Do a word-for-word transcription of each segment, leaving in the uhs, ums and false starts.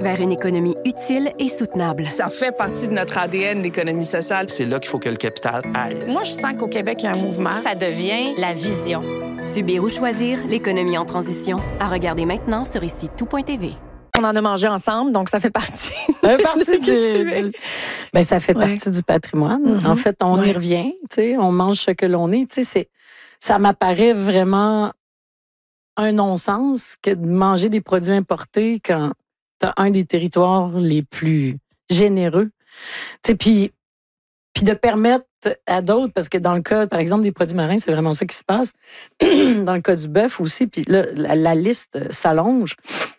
vers une économie utile et soutenable. Ça fait partie de notre A D N, l'économie sociale. C'est là qu'il faut que le capital aille. Moi, je sens qu'au Québec, il y a un mouvement. Ça devient la vision. Subir ou choisir, l'économie en transition. À regarder maintenant sur ici tout point t v. On en a mangé ensemble, donc ça fait partie. Ça fait partie du, du... Ben, ça fait ouais. partie du patrimoine. Mm-hmm. En fait, on ouais. y revient, tu sais, on mange ce que l'on est, tu sais, c'est, ça m'apparaît vraiment un non-sens que de manger des produits importés quand t'as un des territoires les plus généreux. Tu sais, puis, puis de permettre à d'autres, parce que dans le cas, par exemple, des produits marins, c'est vraiment ça qui se passe. Dans le cas du bœuf aussi, puis là, la, la liste s'allonge.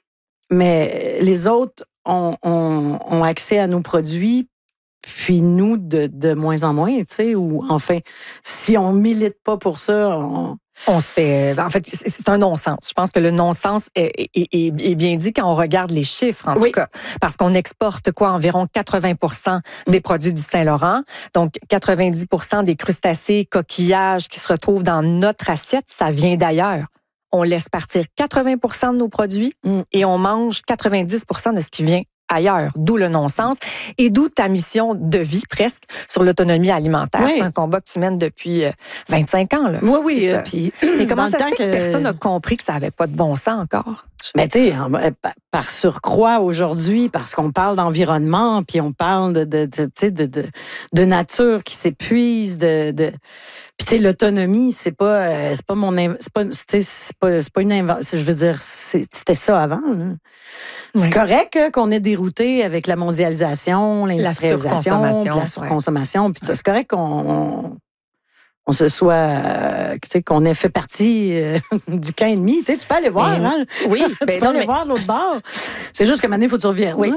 Mais les autres ont, ont, ont accès à nos produits, puis nous, de, de moins en moins, tu sais, ou enfin, si on milite pas pour ça, on... On se fait... En fait, c'est un non-sens. Je pense que le non-sens est, est, est, est bien dit quand on regarde les chiffres, en oui. tout cas. Parce qu'on exporte, quoi, environ quatre-vingts pour cent des produits du Saint-Laurent. Donc, quatre-vingt-dix pour cent des crustacés, coquillages qui se retrouvent dans notre assiette, ça vient d'ailleurs. On laisse partir quatre-vingts pour cent de nos produits mm. et on mange quatre-vingt-dix pour cent de ce qui vient ailleurs, d'où le non-sens et d'où ta mission de vie presque sur l'autonomie alimentaire. Oui. C'est un combat que tu mènes depuis vingt-cinq ans. Là. Oui, oui. Euh, puis, mais comment ça se fait que, que personne n'a compris que ça n'avait pas de bon sens encore? Mais tu sais, par surcroît aujourd'hui, parce qu'on parle d'environnement, puis on parle de de de, de, de, de nature qui s'épuise, de, de puis tu sais, l'autonomie, c'est pas c'est pas mon c'est pas c'est pas c'est pas une invention. Je veux dire, c'était ça avant. Là. C'est oui. correct qu'on ait dérouté avec la mondialisation, l'industrialisation, la surconsommation, la surconsommation, puis ouais. c'est correct qu'on on, on se soit, euh, tu sais, qu'on ait fait partie euh, du camp ennemi. Tu sais, tu peux aller voir, ben, hein? Oui, tu ben peux non, aller mais... voir l'autre bord. C'est juste que maintenant, il faut que tu reviennes. Oui.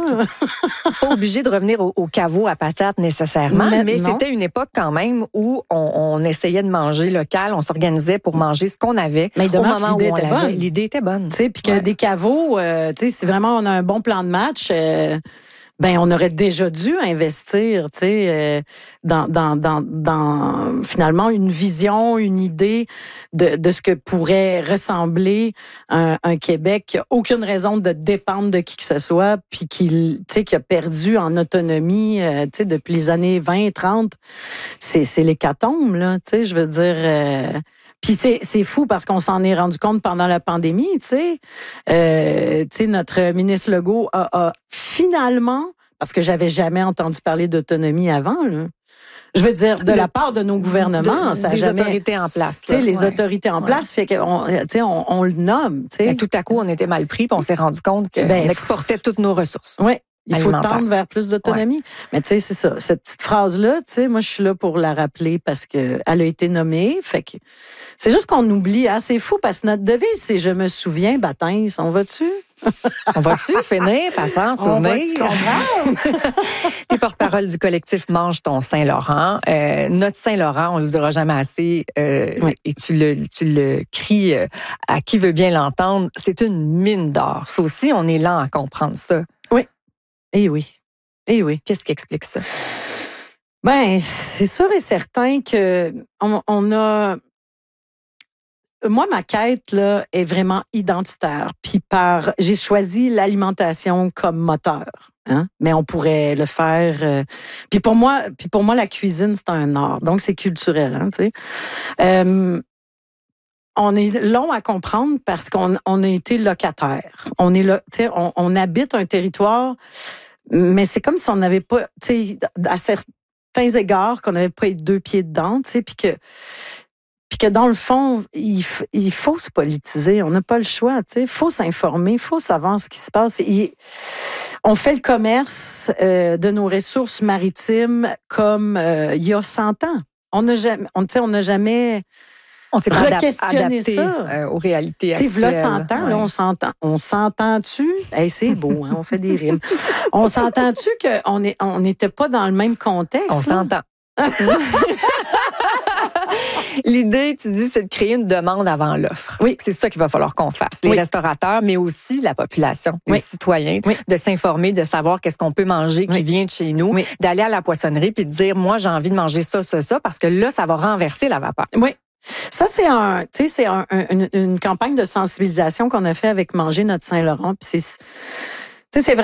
Pas obligé de revenir au, au caveau à patates nécessairement, mais, mais c'était une époque quand même où on, on essayait de manger local, on s'organisait pour manger ce qu'on avait. Mais au moment où l'idée on était l'avait. bonne. L'idée était bonne. Tu sais, puis que ouais. des caveaux, euh, tu sais, si vraiment on a un bon plan de match. Euh, Ben, on aurait déjà dû investir, tu sais, euh, dans, dans, dans, dans finalement une vision, une idée de, de ce que pourrait ressembler un, un Québec qui a aucune raison de dépendre de qui que ce soit, puis qui, tu sais, qui a perdu en autonomie, euh, tu sais, depuis les années vingt, trente. C'est, c'est l'hécatombe, là, tu sais, je veux dire. Euh, Puis c'est, c'est fou parce qu'on s'en est rendu compte pendant la pandémie, tu sais. Euh, tu sais, notre ministre Legault a, a finalement, parce que j'avais jamais entendu parler d'autonomie avant, là. Je veux dire, de le, la part de nos gouvernements, de, ça a des jamais... autorités en place. Tu sais, les ouais. autorités en ouais. place, fait qu'on, tu sais, on, on le nomme, tu sais. Ben, tout à coup, on était mal pris, puis on s'est rendu compte qu'on ben, exportait toutes nos ressources. Oui. Il faut tendre vers plus d'autonomie. Ouais. Mais tu sais, c'est ça. Cette petite phrase-là, tu sais, moi, je suis là pour la rappeler parce que elle a été nommée. Fait que c'est juste qu'on oublie. Ah, c'est fou parce que notre devise, c'est « Je me souviens, baptême ». On va-tu? On va-tu finir par s'en souvenir? On va-tu comprendre? T'es porte-parole du collectif Mange ton Saint-Laurent. Euh, notre Saint-Laurent, on le dira jamais assez, euh, oui. et tu le, tu le cries à qui veut bien l'entendre, c'est une mine d'or. Ça aussi, on est lent à comprendre ça. Oui. Eh oui. Eh oui. Qu'est-ce qui explique ça? Ben, c'est sûr et certain que on, on a... Moi, ma quête là est vraiment identitaire. Puis par, j'ai choisi l'alimentation comme moteur, hein. Mais on pourrait le faire. Euh, puis pour moi, puis pour moi, la cuisine c'est un art, donc c'est culturel, hein, tu sais. Euh, on est long à comprendre parce qu'on on a été locataire. On est là, tu sais, on, on habite un territoire, mais c'est comme si on n'avait pas, tu sais, à certains égards, qu'on n'avait pas les deux pieds dedans, tu sais, puis que. Puis que dans le fond, il, il faut se politiser. On n'a pas le choix. Il faut s'informer, il faut savoir ce qui se passe. Et on fait le commerce euh, de nos ressources maritimes comme euh, il y a cent ans. On n'a jamais, on, on n'a jamais on s'est pas re-questionné adapté, ça. Euh, aux réalités actuelles. Tu sais, là, cent ans, ouais. Là, on s'entend. On s'entend-tu? Hey, c'est beau, hein, on fait des rimes. On s'entend-tu qu'on est, on n'était pas dans le même contexte? On s'entend. L'idée, tu dis, c'est de créer une demande avant l'offre. Oui. C'est ça qu'il va falloir qu'on fasse. Les oui. restaurateurs, mais aussi la population, oui. les citoyens, oui. de s'informer, de savoir qu'est-ce qu'on peut manger qui oui. vient de chez nous, oui. d'aller à la poissonnerie puis de dire, moi, j'ai envie de manger ça, ça, ça, parce que là, ça va renverser la vapeur. Oui. Ça, c'est un, tu sais, c'est un, une, une campagne de sensibilisation qu'on a fait avec Manger notre Saint-Laurent. Puis c'est, tu sais, c'est